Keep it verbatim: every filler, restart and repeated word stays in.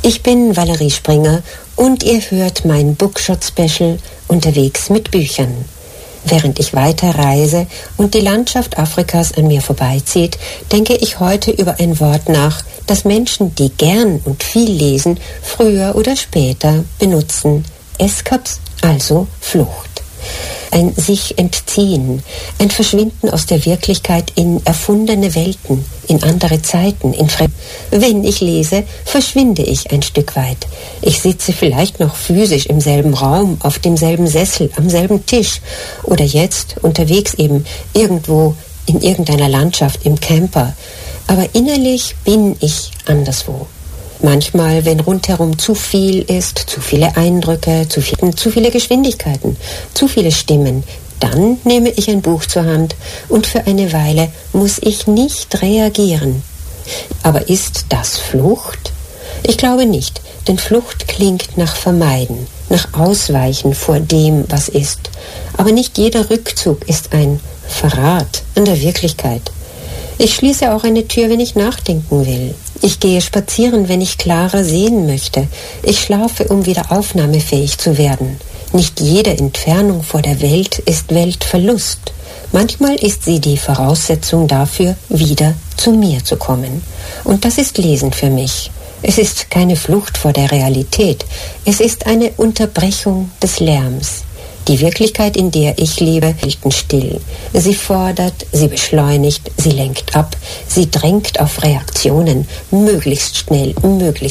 Ich bin Valerie Springer und ihr hört mein Bookshot-Special Unterwegs mit Büchern. Während ich weiter reise und die Landschaft Afrikas an mir vorbeizieht, denke ich heute über ein Wort nach, das Menschen, die gern und viel lesen, früher oder später benutzen. Escaps, also Flucht. Ein sich entziehen, ein Verschwinden aus der Wirklichkeit in erfundene Welten, in andere Zeiten, in Fremd. Wenn ich lese, verschwinde ich ein Stück weit. Ich sitze vielleicht noch physisch im selben Raum, auf demselben Sessel, am selben Tisch oder jetzt unterwegs eben irgendwo in irgendeiner Landschaft im Camper. Aber innerlich bin ich anderswo. Manchmal, wenn rundherum zu viel ist, zu viele Eindrücke, zu, viel, zu viele Geschwindigkeiten, zu viele Stimmen, dann nehme ich ein Buch zur Hand und für eine Weile muss ich nicht reagieren. Aber ist das Flucht? Ich glaube nicht, denn Flucht klingt nach Vermeiden, nach Ausweichen vor dem, was ist. Aber nicht jeder Rückzug ist ein Verrat an der Wirklichkeit. Ich schließe auch eine Tür, wenn ich nachdenken will. Ich gehe spazieren, wenn ich klarer sehen möchte. Ich schlafe, um wieder aufnahmefähig zu werden. Nicht jede Entfernung vor der Welt ist Weltverlust. Manchmal ist sie die Voraussetzung dafür, wieder zu mir zu kommen. Und das ist Lesen für mich. Es ist keine Flucht vor der Realität. Es ist eine Unterbrechung des Lärms. Die Wirklichkeit, in der ich lebe, hält still. Sie fordert, sie beschleunigt, sie lenkt ab, sie drängt auf Reaktionen, möglichst schnell, möglichst